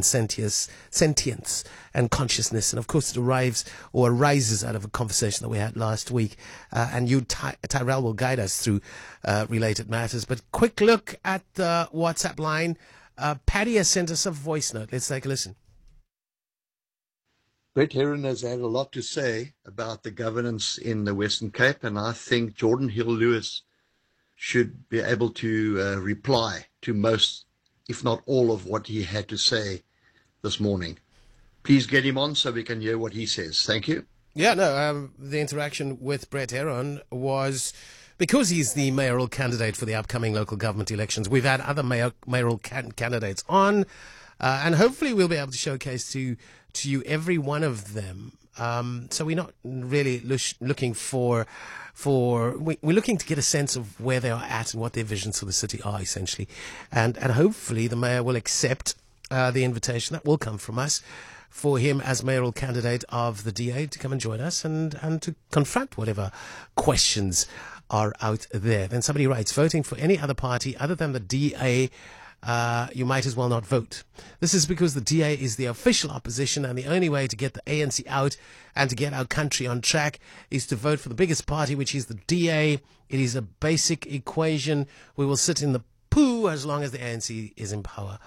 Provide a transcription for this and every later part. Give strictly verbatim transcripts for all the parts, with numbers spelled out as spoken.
sentience, sentience and consciousness. And of course, it arrives or arises out of a conversation that we had last week. Uh, and you, Ty- Tyrell, will guide us through uh, related matters. But quick look at the WhatsApp line. Uh, Paddy has sent us a voice note. Let's take a listen. Brett Herron has had a lot to say about the governance in the Western Cape, and I think Jordan Hill-Lewis should be able to uh, reply to most, if not all, of what he had to say this morning. Please get him on so we can hear what he says. Thank you. Yeah, no, um, the interaction with Brett Herron was because he's the mayoral candidate for the upcoming local government elections. We've had other mayor, mayoral can- candidates on, uh, and hopefully we'll be able to showcase to to you every one of them. Um, so we're not really lo- looking for, for we, we're looking to get a sense of where they are at and what their visions for the city are, essentially. And, and hopefully the mayor will accept uh, the invitation that will come from us for him as mayoral candidate of the D A to come and join us and, and to confront whatever questions are out there. Then somebody writes, voting for any other party other than the D A, Uh, you might as well not vote. This is because the D A is the official opposition, and the only way to get the A N C out and to get our country on track is to vote for the biggest party, which is the D A. It is a basic equation. We will sit in the poo as long as the A N C is in power.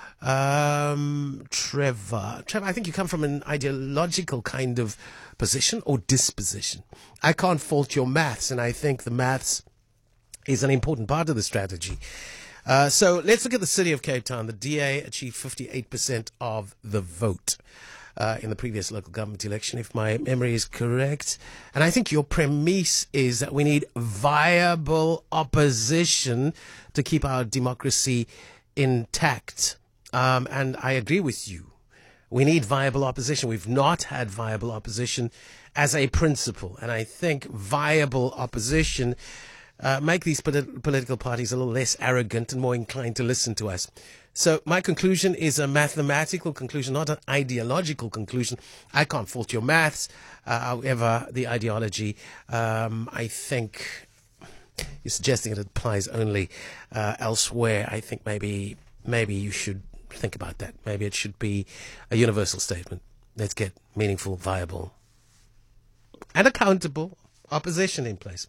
Um, Trevor, Trevor, I think you come from an ideological kind of position or disposition. I can't fault your maths, and I think the maths is an important part of the strategy. Uh, so let's look at the city of Cape Town. The D A achieved fifty-eight percent of the vote uh, in the previous local government election, if my memory is correct. And I think your premise is that we need viable opposition to keep our democracy intact. Um, and I agree with you. We need viable opposition. We've not had viable opposition as a principle. And I think viable opposition Uh, make these polit- political parties a little less arrogant and more inclined to listen to us. So my conclusion is a mathematical conclusion, not an ideological conclusion. I can't fault your maths. Uh, however, the ideology, um, I think you're suggesting it applies only uh, elsewhere. I think maybe maybe you should think about that. Maybe it should be a universal statement. Let's get meaningful, viable, and accountable opposition in place.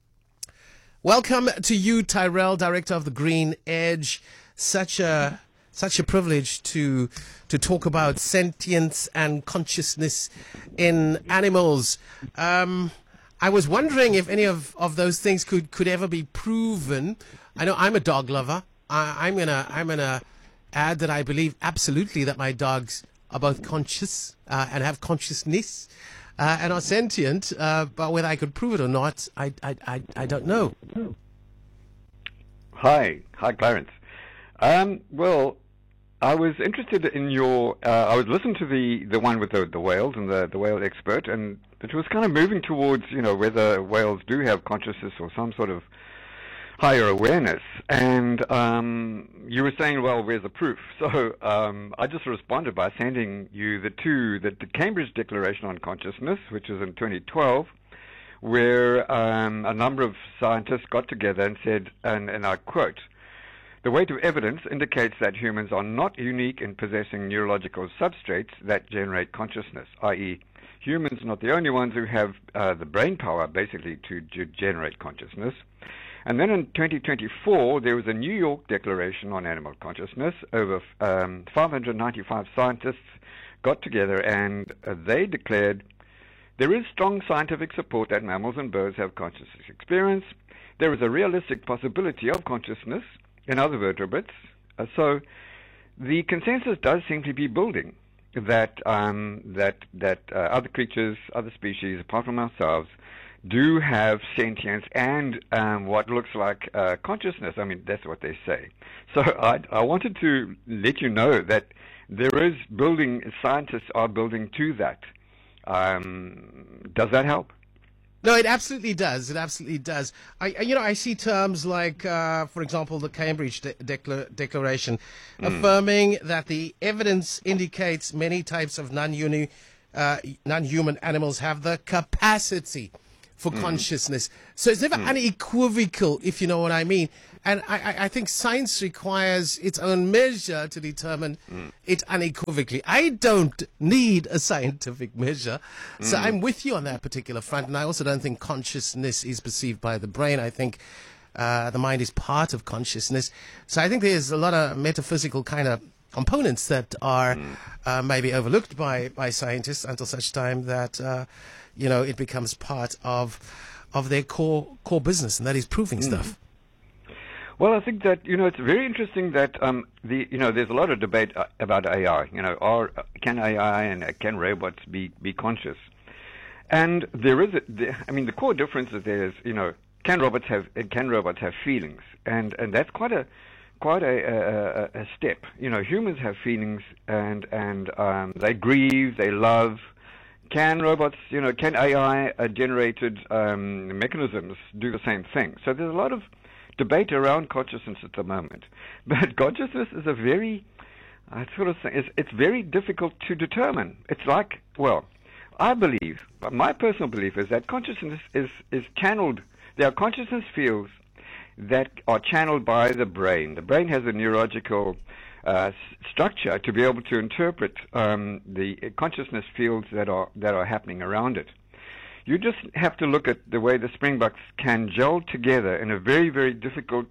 Welcome to you, Tyrell, director of the Green Edge. Such a such a privilege to to talk about sentience and consciousness in animals. Um, I was wondering if any of, of those things could, could ever be proven. I know I'm a dog lover. I, I'm gonna I'm gonna add that I believe absolutely that my dogs are both conscious uh, and have consciousness. Uh, and are sentient, uh, but whether I could prove it or not, I, I, I, I don't know. Hi, hi, Clarence. Um, well, I was interested in your. Uh, I was listening to the, the one with the, the whales and the, the whale expert, and it was kind of moving towards, you know, whether whales do have consciousness or some sort of higher awareness. And um, you were saying, well, where's the proof? So um, I just responded by sending you the two, the, the Cambridge Declaration on Consciousness, which was in twenty twelve, where um, a number of scientists got together and said, and, and I quote, "The weight of evidence indicates that humans are not unique in possessing neurological substrates that generate consciousness, that is, humans are not the only ones who have uh, the brain power, basically, to, to generate consciousness." And then in twenty twenty-four, there was a New York Declaration on Animal Consciousnness. Over um, five hundred ninety-five scientists got together and uh, they declared there is strong scientific support that mammals and birds have consciousness experience. There is a realistic possibility of consciousness in other vertebrates. Uh, so the consensus does seem to be building that um, that that uh, other creatures, other species, apart from ourselves, do have sentience and um, what looks like uh, consciousness. I mean, that's what they say. So I, I wanted to let you know that there is building, scientists are building to that. Um, does that help? No, it absolutely does. It absolutely does. I, you know, I see terms like, uh, for example, the Cambridge De- Decla- Declaration, mm. affirming that the evidence indicates many types of non-uni, uh, non-human animals have the capacity for Mm. consciousness. So it's never Mm. unequivocal, if you know what I mean. And I, I, I think science requires its own measure to determine Mm. it unequivocally. I don't need a scientific measure. So Mm. I'm with you on that particular front. And I also don't think consciousness is perceived by the brain. I think uh, the mind is part of consciousness. So I think there's a lot of metaphysical kind of components that are Mm. uh, maybe overlooked by, by scientists until such time that uh, you know it becomes part of of their core core business, and that is proving Mm. stuff. Well, I think that, you know, it's very interesting that um, the you know there's a lot of debate uh, about A I. You know, are can A I and uh, can robots be be conscious? And there is a, the, I mean, the core difference is there is, you know, can robots have can robots have feelings? And and that's quite a quite a, a, a step. You know, humans have feelings, and and um, they grieve, they love. Can robots, you know, can A I uh, generated um, mechanisms do the same thing? So there's a lot of debate around consciousness at the moment. But consciousness is a very, I sort of think, it's, it's very difficult to determine. It's like, well, I believe, but my personal belief is that consciousness is, is channeled. There are consciousness fields that are channeled by the brain. The brain has a neurological uh, s- structure to be able to interpret um, the consciousness fields that are that are happening around it. You just have to look at the way the Springboks can gel together in a very, very difficult,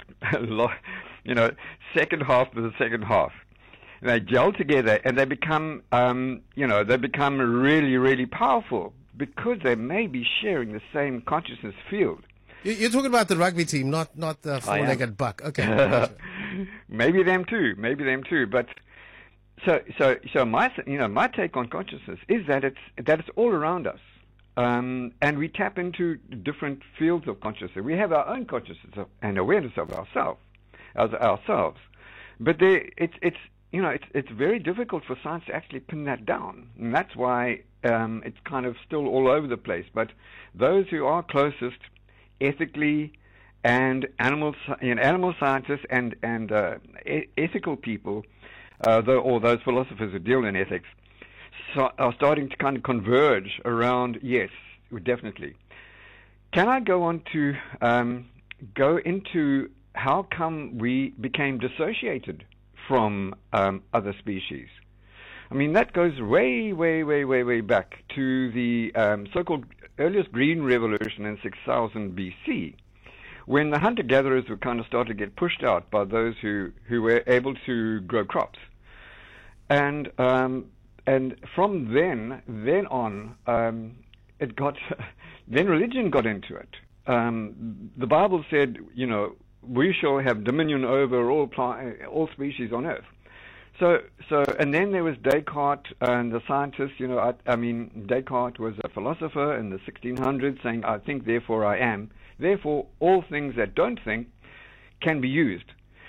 you know, second half of the second half. And they gel together and they become, um, you know, they become really, really powerful because they may be sharing the same consciousness field. You- You're talking about the rugby team, not not the four-legged buck. Okay. Maybe them too. Maybe them too. But so, so, so my, you know, my take on consciousness is that it's that it's all around us. Um, and we tap into different fields of consciousness. We have our own consciousness of, and awareness of ourselves, as ourselves. But there, it's it's you know it's it's very difficult for science to actually pin that down, and that's why um, it's kind of still all over the place. But those who are closest, ethically, and animal you know, animal scientists and and uh, e- ethical people, uh, though, or those philosophers who deal in ethics, So are starting to kind of converge around, yes, definitely. Can I go on to um, go into how come we became dissociated from um, other species? I mean, that goes way, way, way, way, way back to the um, so-called earliest Green Revolution in six thousand B C, when the hunter-gatherers were kind of started to get pushed out by those who, who were able to grow crops. And um, And from then, then on, um, it got, then religion got into it. Um, the Bible said, you know, we shall have dominion over all plant, all species on earth. So, so, and then there was Descartes and the scientists. You know, I, I mean, Descartes was a philosopher in the sixteen hundreds, saying, "I think, therefore I am." Therefore, all things that don't think can be used.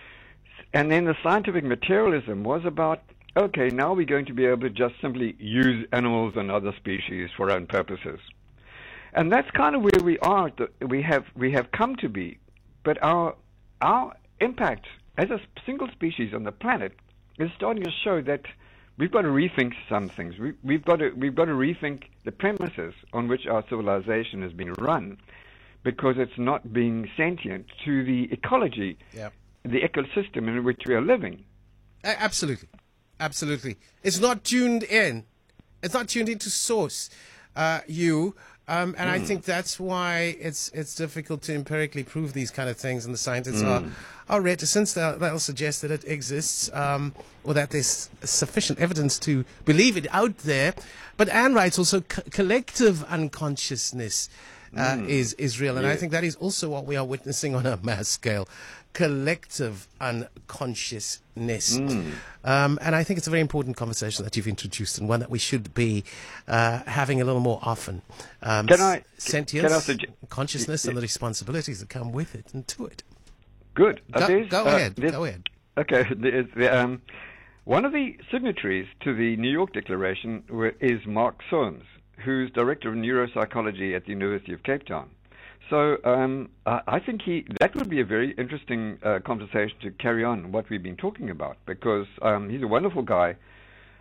And then the scientific materialism was about, okay, now we're going to be able to just simply use animals and other species for our own purposes. And that's kind of where we are, we have we have come to be. But our our impact as a single species on the planet is starting to show that we've got to rethink some things. We, we've got to we've got to rethink the premises on which our civilization has been run, because it's not being sentient to the ecology, Yep. the ecosystem in which we are living. A- Absolutely. Absolutely. It's not tuned in. It's not tuned into source, uh, you. Um, and mm. I think that's why it's it's difficult to empirically prove these kind of things, and the scientists mm. are, are reticent. They'll, they'll suggest that it exists, um, or that there's sufficient evidence to believe it out there. But Anne writes also co- collective unconsciousness uh, mm. is, is real. And yeah. I think that is also what we are witnessing on a mass scale. Collective unconsciousness. Mm. Um, and I think it's a very important conversation that you've introduced, and one that we should be uh, having a little more often. Um, can I, sentience, can I suggest, consciousness, yeah. and the responsibilities that come with it and to it. Good. Go, uh, go uh, ahead. Go ahead. Okay. There's, um, one of the signatories to the New York Declaration is Mark Soames, who's Director of Neuropsychology at the University of Cape Town. So um, I think he that would be a very interesting uh, conversation to carry on what we've been talking about, because um, he's a wonderful guy,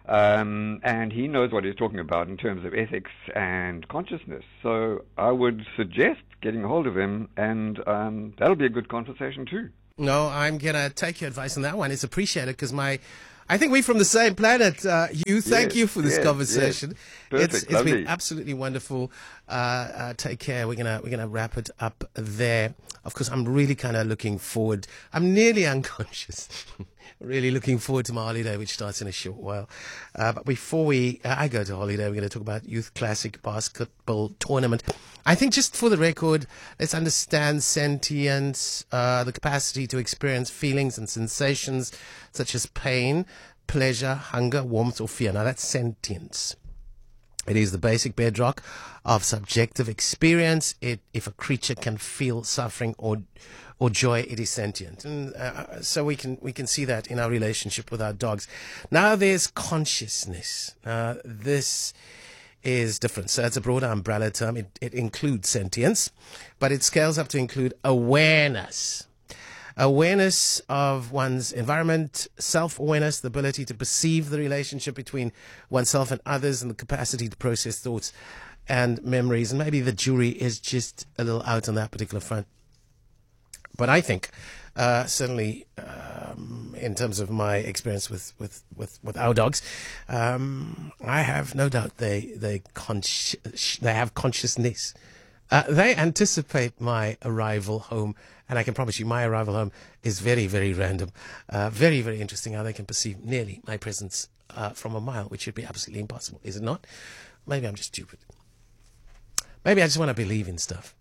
Um, and he knows what he's talking about in terms of ethics and consciousness. So I would suggest getting a hold of him, and um, that'll be a good conversation too. No, I'm going to take your advice on that one. It's appreciated because my, I think we're from the same planet. Uh, you, thank Yes, you for this yes, conversation. yes. Perfect, It's, it's lovely. been absolutely wonderful. Uh, uh, take care. We're gonna we're gonna wrap it up there. Of course, I'm really kind of looking forward. I'm nearly unconscious. Really looking forward to my holiday, which starts in a short while. Uh, but before we, uh, I go to holiday, we're going to talk about Youth Classic Basketball Tournament. I think just for the record, let's understand sentience, uh, the capacity to experience feelings and sensations such as pain, pleasure, hunger, warmth, or fear. Now that's sentience. It is the basic bedrock of subjective experience. It, if a creature can feel suffering or or joy, it is sentient. And uh, so we can we can see that in our relationship with our dogs. Now there's consciousness. Uh, this is different. So it's a broader umbrella term. It, it includes sentience, but it scales up to include awareness. Awareness of one's environment, self-awareness, the ability to perceive the relationship between oneself and others, and the capacity to process thoughts and memories. And maybe the jury is just a little out on that particular front. But I think, uh, certainly, um, in terms of my experience with, with, with, with our dogs, um, I have no doubt they they consci- they have consciousness. Uh, they anticipate my arrival home, and I can promise you my arrival home is very, very random. Uh, very, very interesting how they can perceive nearly my presence uh, from a mile, which should be absolutely impossible, is it not? Maybe I'm just stupid. Maybe I just want to believe in stuff.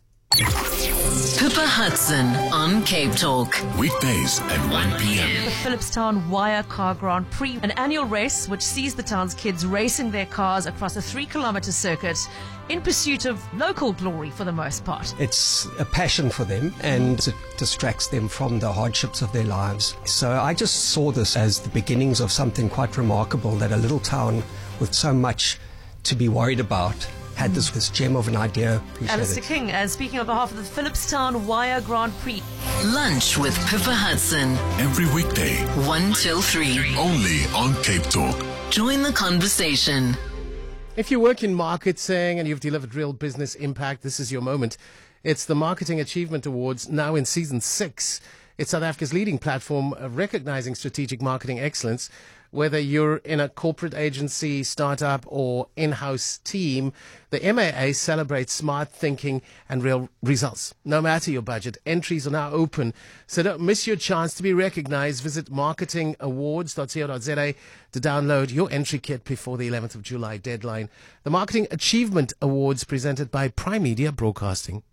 Pippa Hudson on Cape Talk. Weekdays at one p.m. The Philipstown Wire Car Grand Prix, an annual race which sees the town's kids racing their cars across a three-kilometre circuit in pursuit of local glory for the most part. It's a passion for them, and it distracts them from the hardships of their lives. So I just saw this as the beginnings of something quite remarkable, that a little town with so much to be worried about had this, this gem of an idea. Appreciate Alistair it. King, uh, speaking on behalf of the Philipstown Wire Grand Prix. Lunch with Pippa Hudson. Every weekday, one till three. only on Cape Talk. Join the conversation. If you work in marketing and you've delivered real business impact, this is your moment. It's the Marketing Achievement Awards, now in season six. It's South Africa's leading platform of recognizing strategic marketing excellence. Whether you're in a corporate agency, startup, or in-house team, the M A A celebrates smart thinking and real results. No matter your budget, entries are now open, so don't miss your chance to be recognized. Visit marketing awards dot co dot za to download your entry kit before the eleventh of July deadline. The Marketing Achievement Awards, presented by Prime Media Broadcasting.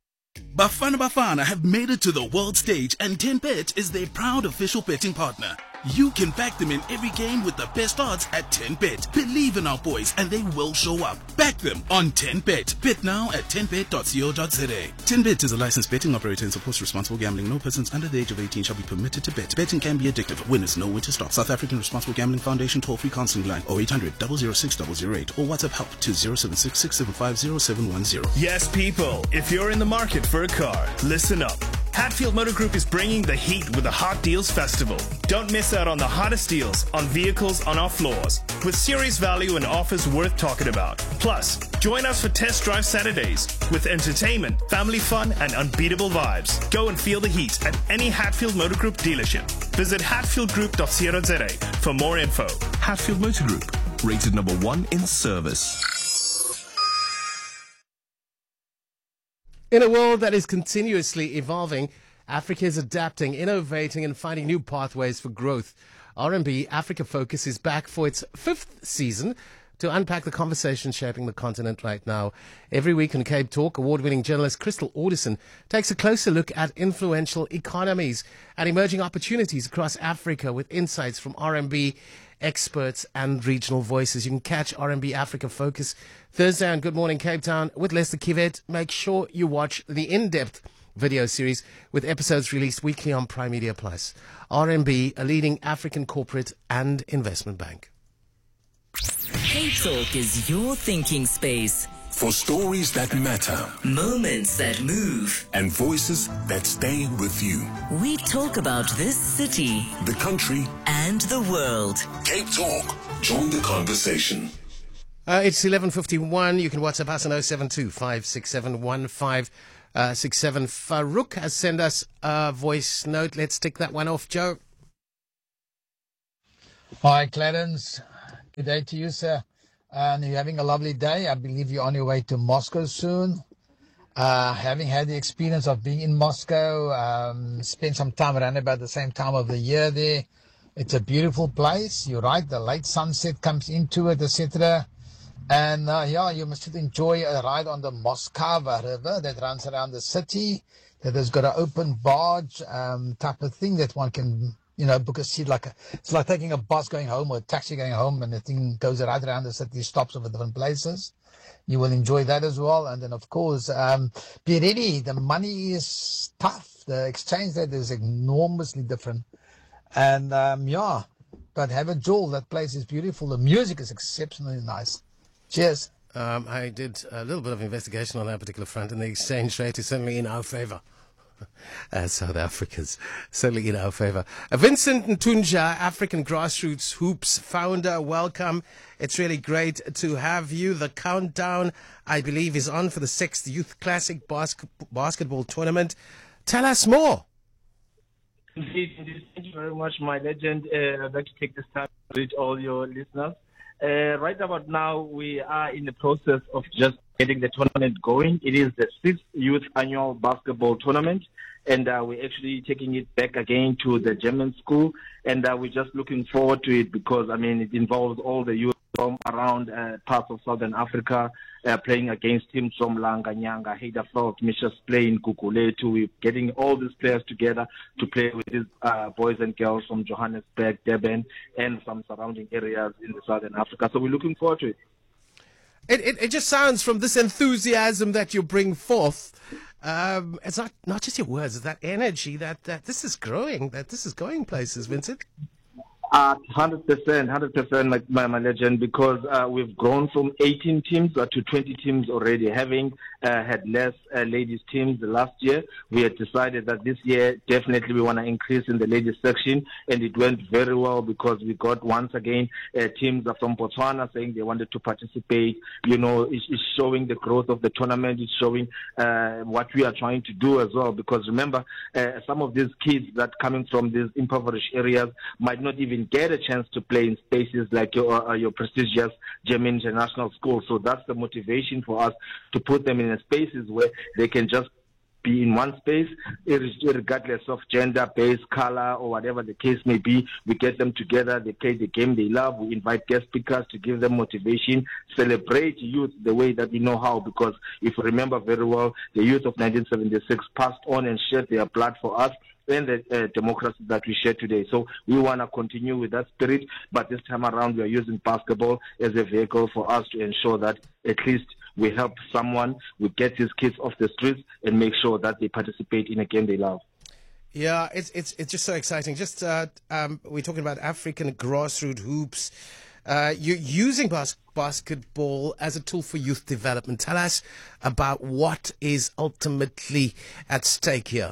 Bafana Bafana have made it to the world stage, and ten bet is their proud official betting partner. You can back them in every game with the best odds at ten bet. Believe in our boys and they will show up. Back them on ten bet. Bet now at ten bet dot co dot za. ten bet is a licensed betting operator and supports responsible gambling. No persons under the age of eighteen shall be permitted to bet. Betting can be addictive. Winners know when to stop. South African Responsible Gambling Foundation toll-free counseling line oh eight hundred, double oh six, double oh eight or WhatsApp help to zero seven six, six seven five, zero seven one zero. Yes, people, if you're in the market for a car, listen up. Hatfield Motor Group is bringing the heat with the Hot Deals Festival. Don't miss out on the hottest deals on vehicles on our floors, with serious value and offers worth talking about. Plus, join us for Test Drive Saturdays with entertainment, family fun, and unbeatable vibes. Go and feel the heat at any Hatfield Motor Group dealership. Visit hatfield group dot co dot za for more info. Hatfield Motor Group, rated number one in service. In a world that is continuously evolving, Africa is adapting, innovating, and finding new pathways for growth. R and B Africa Focus is back for its fifth season to unpack the conversation shaping the continent right now. Every week on Cape Talk, award-winning journalist Crystal Alderson takes a closer look at influential economies and emerging opportunities across Africa with insights from R and B experts and regional voices. You can catch R and B Africa Focus Thursday on Good Morning Cape Town with Lester Kivet. Make sure you watch the in-depth video series with episodes released weekly on Prime Media Plus. R and B, a leading African corporate and investment bank. Cape Talk is your thinking space. For stories that matter. Moments that move. And voices that stay with you. We talk about this city. The country. And the world. Cape Talk. Join the conversation. Uh, it's eleven fifty-one. You can WhatsApp us on oh seven two, five six seven, one five six seven. Farouk has sent us a voice note. Let's tick that one off, Joe. Hi, Clarence. Good day to you, sir. And you're having a lovely day. I believe you're on your way to Moscow soon. Uh, having had the experience of being in Moscow, um, spent some time around about the same time of the year there. It's a beautiful place. You're right. The late sunset comes into it, et cetera. And uh, yeah, you must enjoy a ride on the Moskva River that runs around the city. That has got an open barge um, type of thing that one can, you know, book a seat like a, it's like taking a bus going home or a taxi going home, and the thing goes right around the city, stops over different places. You will enjoy that as well. And then, of course, um, be ready. The money is tough. The exchange rate is enormously different. And um, yeah, but have a jewel. That place is beautiful. The music is exceptionally nice. Cheers. Um, I did a little bit of investigation on that particular front, and the exchange rate is certainly in our favor. As South Africans, certainly in our favor. Uh, Vincent Ntunja, African Grassroots Hoops founder, welcome. It's really great to have you. The countdown, I believe, is on for the sixth Youth Classic bas- basketball tournament. Tell us more. Indeed, indeed. Thank you very much, my legend. Uh, I'd like to take this time to reach all your listeners. Uh, right about now, we are in the process of just getting the tournament going. It is the sixth youth annual basketball tournament, and uh, we're actually taking it back again to the German school, and uh, we're just looking forward to it because, I mean, it involves all the youth from around uh, parts of Southern Africa, uh, playing against teams from Langanyanga, Heiderveld, Misha's playing Kukuletu. We're getting all these players together to play with these uh, boys and girls from Johannesburg, Durban, and some surrounding areas in the Southern Africa. So we're looking forward to it. It, it, it just sounds from this enthusiasm that you bring forth. Um, it's not, not just your words, it's that energy that, that this is growing, that this is going places, Vincent. Uh, one hundred percent, one hundred percent, my, my, my legend, because uh, we've grown from eighteen teams uh, to twenty teams already. Having uh, had less uh, ladies teams last year, we had decided that this year definitely we want to increase in the ladies section, and it went very well because we got once again uh, teams from Botswana saying they wanted to participate. You know, it's, it's showing the growth of the tournament. It's showing uh, what we are trying to do as well, because remember, uh, some of these kids that coming from these impoverished areas might not even get a chance to play in spaces like your uh, your prestigious German International School. So that's the motivation for us to put them in spaces where they can just be in one space, regardless of gender, base, color, or whatever the case may be. We get them together, they play the game they love, we invite guest speakers to give them motivation, celebrate youth the way that we know how, because if you remember very well, the youth of nineteen seventy-six passed on and shed their blood for us and the uh, democracy that we share today. So we want to continue with that spirit, but this time around we are using basketball as a vehicle for us to ensure that at least we help someone, we get these kids off the streets and make sure that they participate in a game they love. Yeah, it's it's it's just so exciting. Just uh, um, we're talking about African grassroots hoops. Uh, you're using bas- basketball as a tool for youth development. Tell us about what is ultimately at stake here.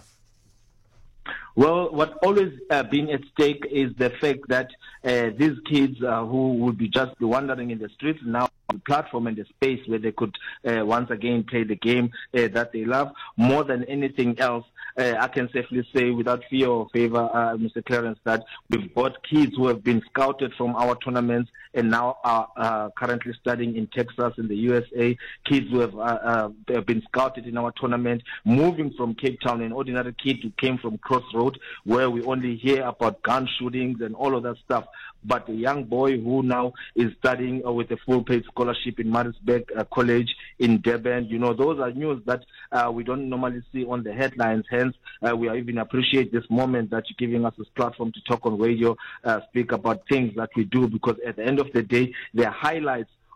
Well, what always uh, been at stake is the fact that uh, these kids uh, who would be just be wandering in the streets now on the platform and the space where they could uh, once again play the game uh, that they love more than anything else. Uh, I can safely say without fear or favor, uh, Mister Clarence, that we've got kids who have been scouted from our tournaments and now are uh, currently studying in Texas in the U S A. Kids who have, uh, uh, have been scouted in our tournament, moving from Cape Town, an ordinary kid who came from Crossroad, where we only hear about gun shootings and all of that stuff. But a young boy who now is studying uh, with a full-paid scholarship in Maritzburg uh, College in Durban, you know, those are news that uh, we don't normally see on the headlines. Hence, uh, we even appreciate this moment that you're giving us this platform to talk on radio, uh, speak about things that we do, because at the end of the day, they're highlights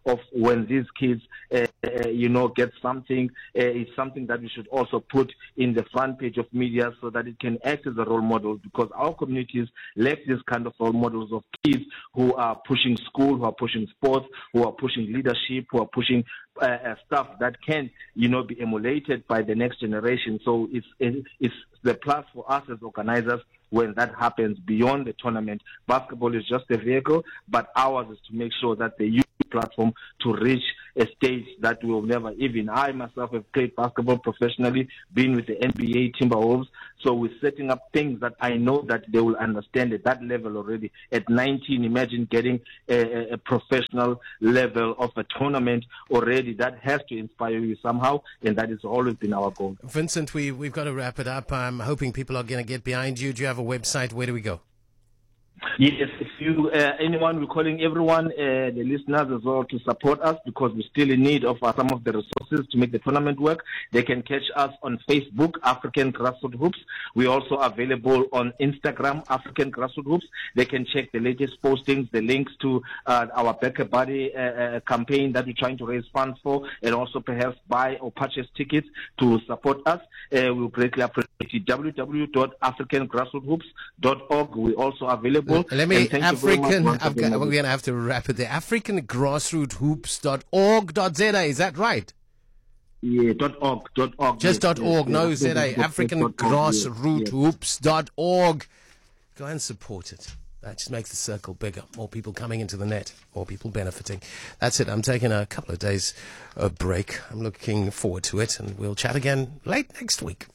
of when these kids, uh, uh, you know, get something, uh, is something that we should also put in the front page of media so that it can act as a role model, because our communities lack this kind of role models of kids who are pushing school, who are pushing sports, who are pushing leadership, who are pushing uh, uh, stuff that can, you know, be emulated by the next generation. So it's, it's the plus for us as organizers when that happens beyond the tournament. Basketball is just a vehicle, but ours is to make sure that they use the platform to reach a stage that will never, even I myself have played basketball professionally, been with the N B A Timberwolves, so we're setting up things that I know that they will understand at that level already. At nineteen, imagine getting a, a professional level of a tournament already. That has to inspire you somehow, and that has always been our goal. Vincent, we, we've got to wrap it up. I'm hoping people are going to get behind you. Do you have a website? Where do we go? Yes, if you, uh, anyone, we're calling everyone, uh, the listeners as well, to support us, because we're still in need of uh, some of the resources to make the tournament work. They can catch us on Facebook, African Grassroots Hoops. We're also available on Instagram, African Grassroots Hoops. They can check the latest postings, the links to uh, our Back a Body uh, uh, campaign that we're trying to raise funds for, and also perhaps buy or purchase tickets to support us. Uh, we'll greatly appreciate it. w w w dot african grassroots hoops dot org. We're also available. Let me, African, Afga- we're going to have to wrap it there. african grassroots hoops dot org dot z a, is that right? Yeah, dot org, dot org. Just yes, dot org, yes, no yes, Z A. yes, african grassroots hoops dot org. Go and support it. That just makes the circle bigger. More people coming into the net, more people benefiting. That's it. I'm taking a couple of days of break. I'm looking forward to it, and we'll chat again late next week.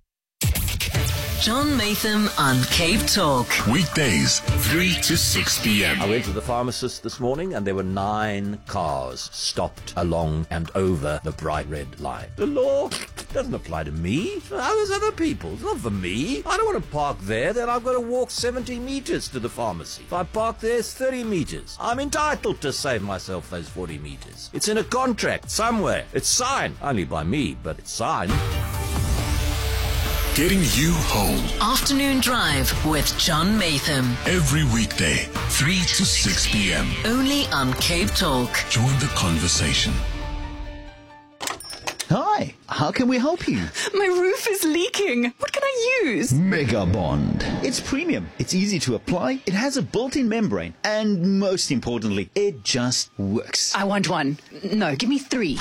John Maytham on Cape Talk. Weekdays, three to six p.m. I went to the pharmacist this morning and there were nine cars stopped along and over the bright red line. The law doesn't apply to me. There's other people. It's not for me. I don't want to park there. Then I've got to walk seventy meters to the pharmacy. If I park there, it's thirty meters. I'm entitled to save myself those forty meters. It's in a contract somewhere. It's signed. Only by me, but it's signed. Getting you home. Afternoon Drive with John Maytham. Every weekday, three to six p.m. Only on Cape Talk. Join the conversation. Hi, how can we help you? My roof is leaking. What can I use? Mega Bond. It's premium. It's easy to apply. It has a built-in membrane. And most importantly, it just works. I want one. No, give me three.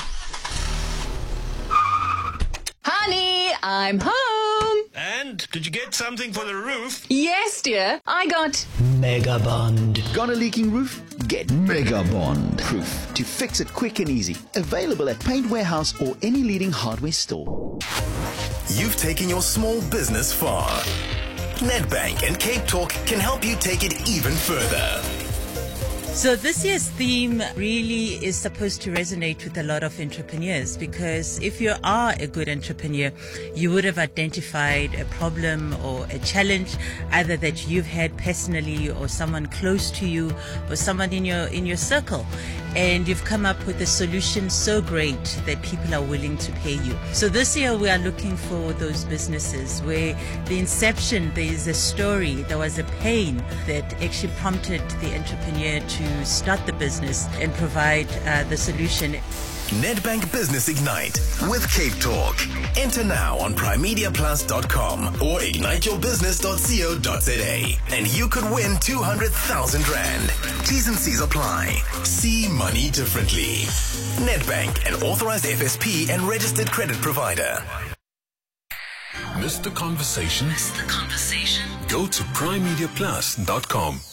Honey, I'm home. And did you get something for the roof? Yes, dear. I got Mega Bond. Got a leaking roof? Get Mega Bond proof to fix it quick and easy. Available at Paint Warehouse or any leading hardware store. You've taken your small business far. Nedbank and Cape Talk can help you take it even further. So this year's theme really is supposed to resonate with a lot of entrepreneurs, because if you are a good entrepreneur, you would have identified a problem or a challenge either that you've had personally or someone close to you or someone in your in your circle, and you've come up with a solution so great that people are willing to pay you. So this year we are looking for those businesses where the inception, there is a story, there was a pain that actually prompted the entrepreneur to start the business and provide uh, the solution. Nedbank Business Ignite with Cape Talk. Enter now on primedia plus dot com or ignite your business dot co dot z a and you could win two hundred thousand rand. T's and C's apply. See money differently. Nedbank, an authorized F S P and registered credit provider. Miss the conversation? Miss the conversation? Go to primedia plus dot com.